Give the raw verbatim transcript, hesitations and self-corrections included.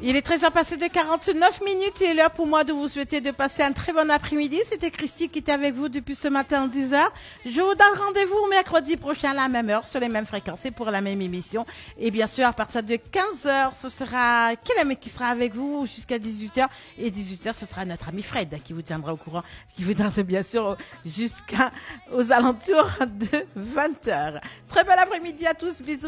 Il est treize heures passées de quarante-neuf minutes et il est l'heure pour moi de vous souhaiter de passer un très bon après-midi. C'était Christy qui était avec vous depuis ce matin à dix heures. Je vous donne rendez-vous mercredi prochain à la même heure sur les mêmes fréquences et pour la même émission. Et bien sûr, à partir de quinze heures, ce sera Kelem qui sera avec vous jusqu'à dix-huit heures. Et dix-huit heures, ce sera notre ami Fred qui vous tiendra au courant, qui vous donnera bien sûr jusqu'aux alentours de vingt heures. Très bel après-midi à tous. Bisous.